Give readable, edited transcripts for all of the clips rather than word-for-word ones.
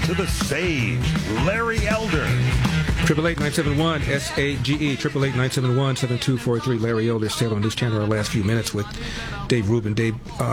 to the stage, Larry Elder. 888-971-SAGE, 888-971-7243. Larry Elder, still on News Channel, our last few minutes with Dave Rubin. Dave,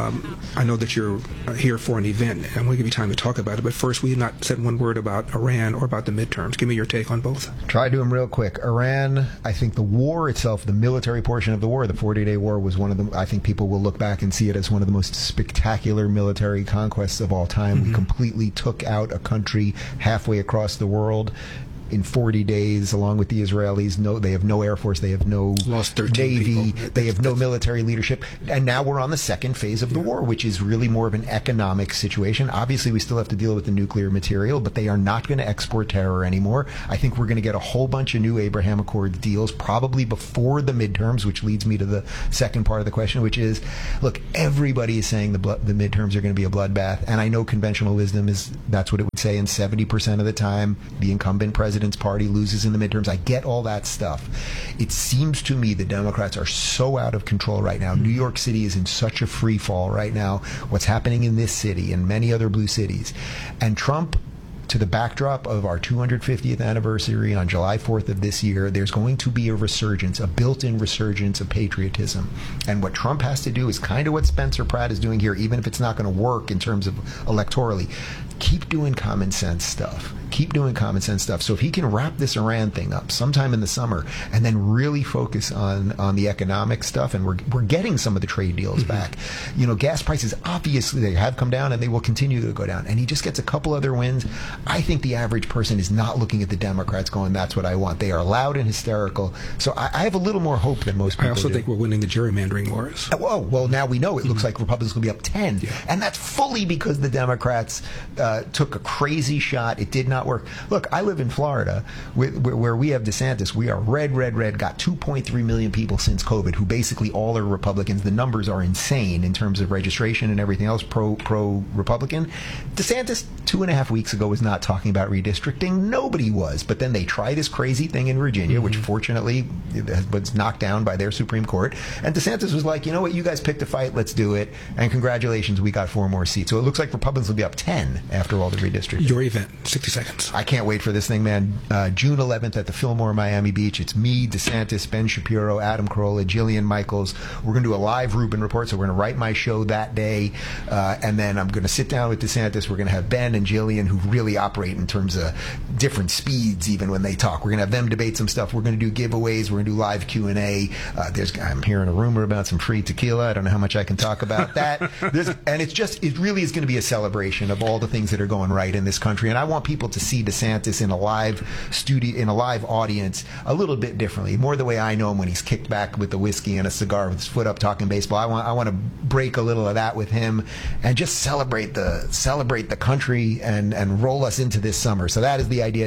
I know that you're here for an event, and I'm going to give you time to talk about it, but first, we have not said one word about Iran or about the midterms. Give me your take on both. Try to do them real quick. Iran, I think the war itself, the military portion of the war, the 40-day war, was one of them. I think people will look back and see it as one of the most spectacular military conquests of all time. Mm-hmm. We completely took out a country halfway across the world in 40 days, along with the Israelis. No, they have no Air Force, they have no Navy, they have no military leadership. And now we're on the second phase of the war, which is really more of an economic situation. Obviously, we still have to deal with the nuclear material, but they are not going to export terror anymore. I think we're going to get a whole bunch of new Abraham Accords deals, probably before the midterms, which leads me to the second part of the question, which is, look, everybody is saying the midterms are going to be a bloodbath, and I know conventional wisdom is that's what it would say, and 70% of the time, the incumbent president's party loses in the midterms. I get all that stuff. It seems to me the Democrats are so out of control right now. New York City is in such a free fall right now. What's happening in this city and many other blue cities. And Trump, to the backdrop of our 250th anniversary on July 4th of this year, there's going to be a resurgence, a built-in resurgence of patriotism. And what Trump has to do is kind of what Spencer Pratt is doing here, even if it's not going to work in terms of electorally. Keep doing common sense stuff. Keep doing common sense stuff. So if he can wrap this Iran thing up sometime in the summer and then really focus on the economic stuff, and we're getting some of the trade deals back. You know, gas prices, obviously, they have come down and they will continue to go down. And he just gets a couple other wins. I think the average person is not looking at the Democrats going, that's what I want. They are loud and hysterical. So I have a little more hope than most people I also think we're winning the gerrymandering wars. Oh, well, now we know it looks like Republicans will be up 10. Yeah. And that's fully because the Democrats took a crazy shot. It did not work. Look, I live in Florida where we have DeSantis. We are red, got 2.3 million people since COVID who basically all are Republicans. The numbers are insane in terms of registration and everything else pro-Republican. DeSantis 2.5 weeks ago was not talking about redistricting. Nobody was. But then they try this crazy thing in Virginia, which fortunately was knocked down by their Supreme Court. And DeSantis was like, you know what, you guys picked a fight, let's do it. And congratulations, we got 4 more seats. So it looks like Republicans will be up 10 after all the redistricting. Your event, 60 seconds. I can't wait for this thing, man. June 11th at the Fillmore, Miami Beach. It's me, DeSantis, Ben Shapiro, Adam Carolla, Jillian Michaels. We're going to do a live Rubin Report, so we're going to write my show that day. And then I'm going to sit down with DeSantis. We're going to have Ben and Jillian, who really operate in terms of different speeds even when they talk. We're going to have them debate some stuff. We're going to do giveaways. We're going to do live Q&A. I'm hearing a rumor about some free tequila. I don't know how much I can talk about that. And it really is going to be a celebration of all the things that are going right in this country. And I want people to see DeSantis in a live studio, in a live audience, a little bit differently, more the way I know him when he's kicked back with the whiskey and a cigar with his foot up talking baseball. I want to break a little of that with him and just celebrate the country and roll us into this summer. So that is the idea.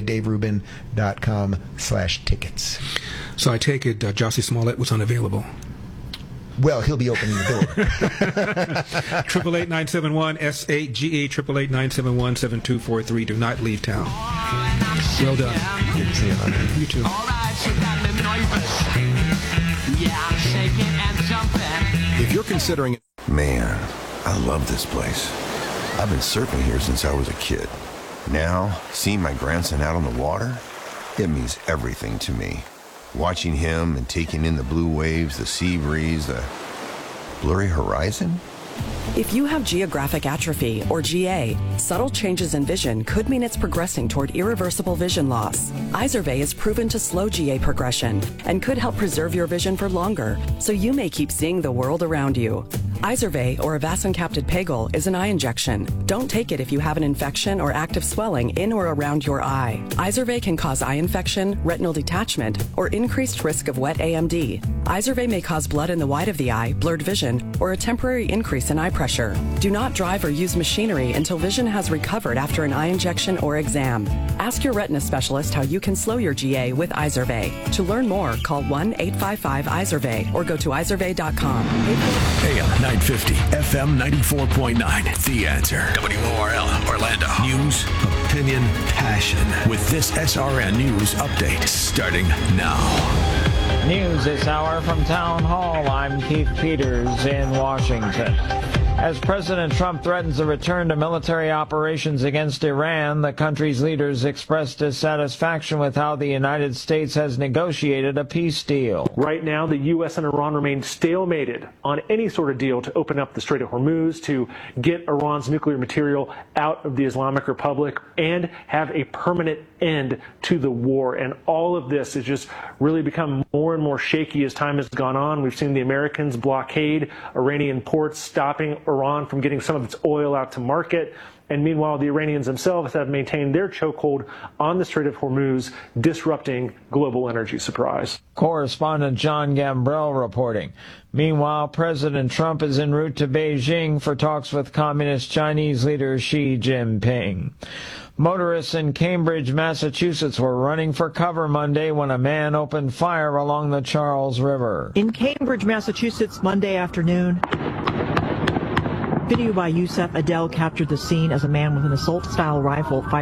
DaveRubin.com/tickets. So I take it Jussie Smollett was unavailable. Well, he'll be opening the door. 888-971-SAGE, 888-971-7243. Do not leave town. Well done. See you, you too. If you're considering it, man, I love this place. I've been surfing here since I was a kid. Now, seeing my grandson out on the water, it means everything to me. Watching him and taking in the blue waves, the sea breeze, the blurry horizon. If you have geographic atrophy, or GA, subtle changes in vision could mean it's progressing toward irreversible vision loss. Izervay is proven to slow GA progression and could help preserve your vision for longer, so you may keep seeing the world around you. Izervay, or avacincaptad pegol, is an eye injection. Don't take it if you have an infection or active swelling in or around your eye. Izervay can cause eye infection, retinal detachment, or increased risk of wet AMD. Izervay may cause blood in the white of the eye, blurred vision, or a temporary increase in eye pressure. Do not drive or use machinery until vision has recovered after an eye injection or exam. Ask your retina specialist how you can slow your GA with Izervay. To learn more, call 1-855-IZERVAY or go to izervay.com. AM 950, FM 94.9. The Answer. WORL, Orlando. News, opinion, passion. With this SRN News Update starting now. News this hour from Town Hall. I'm Keith Peters in Washington. As President Trump threatens a return to military operations against Iran, the country's leaders expressed dissatisfaction with how the United States has negotiated a peace deal. Right now, the U.S. and Iran remain stalemated on any sort of deal to open up the Strait of Hormuz, to get Iran's nuclear material out of the Islamic Republic, and have a permanent end to the war. And all of this has just really become more and more shaky as time has gone on. We've seen the Americans blockade Iranian ports, stopping Iran from getting some of its oil out to market. And meanwhile, the Iranians themselves have maintained their chokehold on the Strait of Hormuz, disrupting global energy supplies. Correspondent John Gambrell reporting. Meanwhile, President Trump is en route to Beijing for talks with Communist Chinese leader Xi Jinping. Motorists in Cambridge, Massachusetts were running for cover Monday when a man opened fire along the Charles River. In Cambridge, Massachusetts, Monday afternoon, video by Yusef Adel captured the scene as a man with an assault-style rifle fired